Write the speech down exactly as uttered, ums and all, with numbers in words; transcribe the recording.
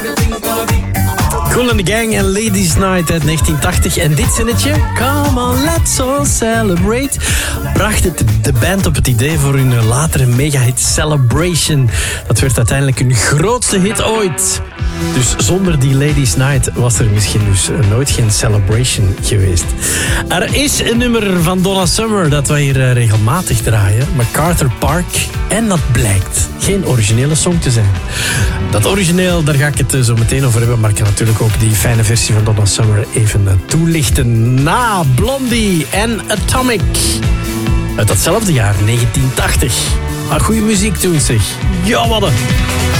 Kool and the Gang en Ladies Night uit negentien tachtig. En dit zinnetje, come on, let's all celebrate, bracht het de band op het idee voor hun latere megahit Celebration. Dat werd uiteindelijk hun grootste hit ooit. Dus zonder die Ladies Night was er misschien dus nooit geen Celebration geweest. Er is een nummer van Donna Summer dat wij hier regelmatig draaien. MacArthur Park. En dat blijkt geen originele song te zijn. Dat origineel, daar ga ik het zo meteen over hebben. Maar ik kan natuurlijk ook die fijne versie van Donna Summer even toelichten. Na Blondie en Atomic. Uit datzelfde jaar, negentien tachtig. Maar goede muziek toen, zeg. Ja, mannen.